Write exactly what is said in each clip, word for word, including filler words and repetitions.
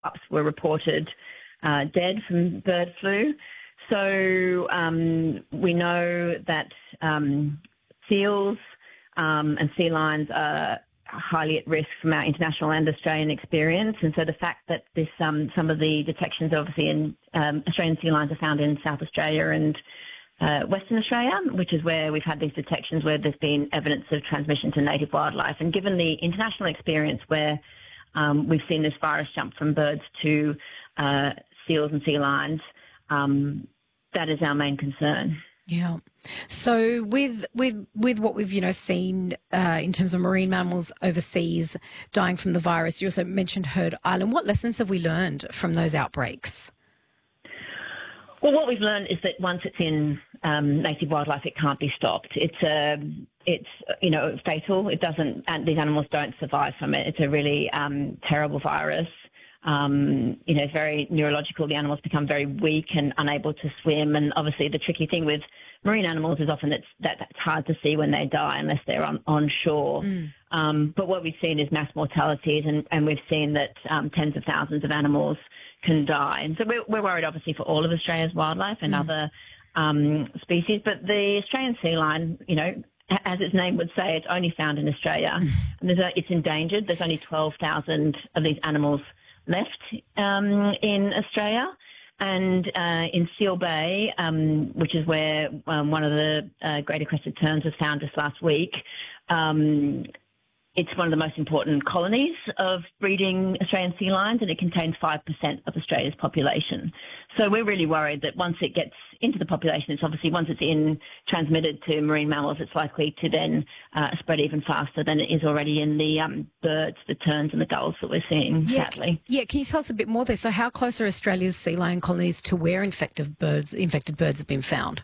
pups were reported uh, dead from bird flu. So um, we know that um, seals um, and sea lions are highly at risk from our international and Australian experience. And so the fact that this um, some of the detections obviously in um, Australian sea lions are found in South Australia and uh, Western Australia, which is where we've had these detections where there's been evidence of transmission to native wildlife. And given the international experience where um, we've seen this virus jump from birds to uh, seals and sea lions, um, that is our main concern. Yeah. So with with with what we've, you know, seen uh, in terms of marine mammals overseas dying from the virus, you also mentioned Heard Island. What lessons have we learned from those outbreaks? Well, what we've learned is that once it's in um, native wildlife, it can't be stopped. It's a, it's you know fatal. It doesn't. And these animals don't survive from it. It's a really um, terrible virus. Um, you know, it's very neurological. The animals become very weak and unable to swim. And obviously, the tricky thing with marine animals is often it's, that it's hard to see when they die unless they're on, on shore. Mm. Um, but what we've seen is mass mortalities, and, and we've seen that um, tens of thousands of animals can die. And so we're, we're worried, obviously, for all of Australia's wildlife and mm. other um, species. But the Australian sea lion, you know, as its name would say, it's only found in Australia. And there's a, it's endangered. There's only twelve thousand of these animals left um, in Australia. And uh, in Seal Bay, um, which is where um, one of the uh, greater crested terns was found just last week, um, it's one of the most important colonies of breeding Australian sea lions, and it contains five percent of Australia's population. So we're really worried that once it gets into the population, it's obviously once it's in transmitted to marine mammals, it's likely to then uh, spread even faster than it is already in the um, birds, the terns and the gulls that we're seeing, yeah, sadly. Yeah, can you tell us a bit more there? So how close are Australia's sea lion colonies to where infected birds, infected birds have been found?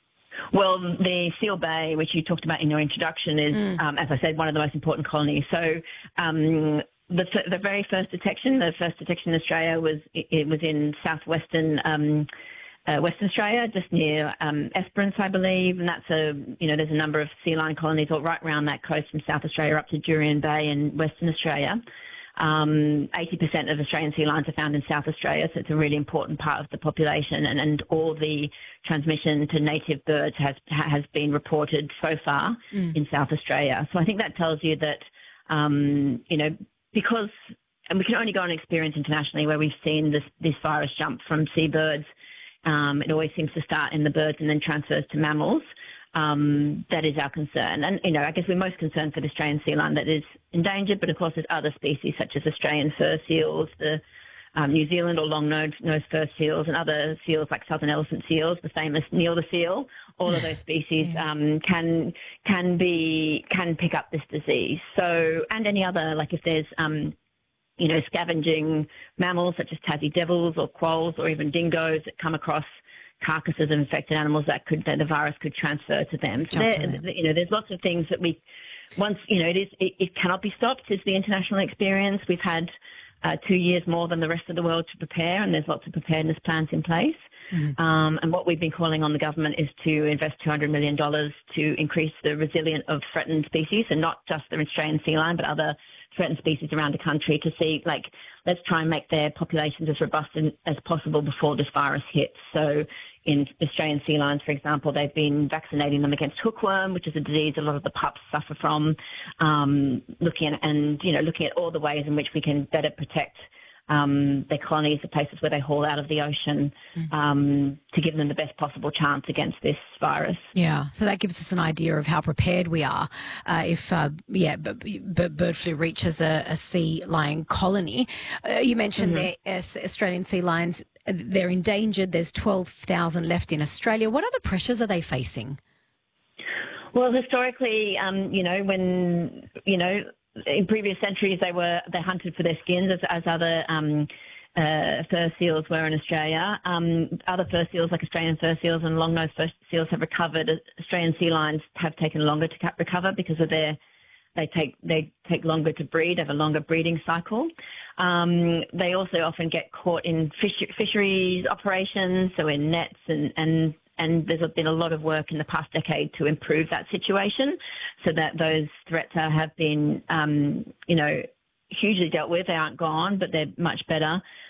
Well, the Seal Bay, which you talked about in your introduction, is, mm. um, as I said, one of the most important colonies. So um, the, the very first detection, the first detection in Australia was it was in southwestern um, uh, Western Australia, just near um, Esperance, I believe, and that's a you know there's a number of sea lion colonies all right around that coast from South Australia up to Jurien Bay in Western Australia. Um, eighty percent of Australian sea lions are found in South Australia, so it's a really important part of the population, and, and all the transmission to native birds has has been reported so far mm. in South Australia. So I think that tells you that, um, you know, because, and we can only go on experience internationally where we've seen this, this virus jump from seabirds. Um, it always seems to start in the birds and then transfers to mammals. Um, that is our concern. And, you know, I guess we're most concerned for the Australian sea lion that is endangered, but of course there's other species such as Australian fur seals, the um, New Zealand or long-nosed fur seals, and other seals like southern elephant seals, the famous Neil the seal. All of those species yeah. um, can can be can pick up this disease. So, and any other, like if there's um, you know, scavenging mammals such as Tassie devils or quolls or even dingoes that come across carcasses of infected animals that could that the virus could transfer to them. So there, you know, there's lots of things that we once you know it is it, it cannot be stopped. Is the international experience. We've had uh, two years more than the rest of the world to prepare, and there's lots of preparedness plans in place. Mm-hmm. Um, and what we've been calling on the government is to invest two hundred million dollars to increase the resilience of threatened species, and not just the Australian sea lion, but other threatened species around the country, to see, like, let's try and make their populations as robust as possible before this virus hits. So in Australian sea lions, for example, they've been vaccinating them against hookworm, which is a disease a lot of the pups suffer from, um, looking at, and, you know, looking at all the ways in which we can better protect um, their colonies, the places where they haul out of the ocean, mm. um, to give them the best possible chance against this virus. Yeah, so that gives us an idea of how prepared we are uh, if, uh, yeah, b- b- bird flu reaches a, a sea lion colony. Uh, you mentioned mm-hmm. the uh, Australian sea lions, they're endangered. There's twelve thousand left in Australia. What other pressures are they facing? Well, historically, um, you know, when, you know, in previous centuries, they were they hunted for their skins, as, as other um, uh, fur seals were in Australia. Um, other fur seals, like Australian fur seals and long-nosed fur seals, have recovered. Australian sea lions have taken longer to recover because of their they take they take longer to breed, have a longer breeding cycle. Um, they also often get caught in fish, fisheries operations, so in nets and and. And there's been a lot of work in the past decade to improve that situation, so that those threats are, have been, um, you know, hugely dealt with. They aren't gone, but they're much better.